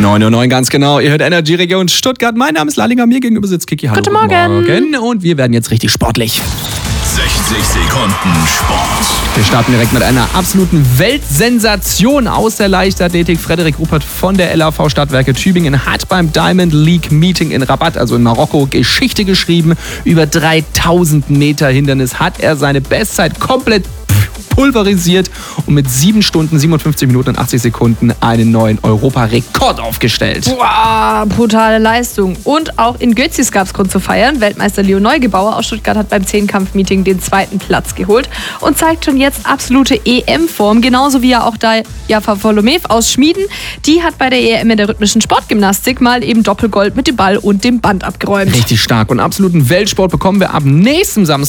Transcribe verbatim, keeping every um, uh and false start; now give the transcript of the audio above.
neun Uhr neun ganz genau. Ihr hört Energy Region Stuttgart. Mein Name ist Lallinger, mir gegenüber sitzt Kiki. Hallo. Guten Morgen. Guten Morgen. Und wir werden jetzt richtig sportlich. sechzig Sekunden Sport. Wir starten direkt mit einer absoluten Weltsensation aus der Leichtathletik. Frederik Ruppert von der L A V Stadtwerke Tübingen hat beim Diamond League Meeting in Rabat, also in Marokko, Geschichte geschrieben. Über dreitausend Meter Hindernis hat er seine Bestzeit komplett pulverisiert und mit sieben Stunden, siebenundfünfzig Minuten und achtzig Sekunden einen neuen Europarekord aufgestellt. Boah, brutale Leistung. Und auch in Götzis gab es Grund zu feiern. Weltmeister Leo Neugebauer aus Stuttgart hat beim Zehnkampf-Meeting den zweiten Platz geholt und zeigt schon jetzt absolute E M-Form. Genauso wie ja auch da Jafa Volomev aus Schmieden. Die hat bei der E M in der rhythmischen Sportgymnastik mal eben Doppelgold mit dem Ball und dem Band abgeräumt. Richtig stark und absoluten Weltsport bekommen wir ab nächstem Samstag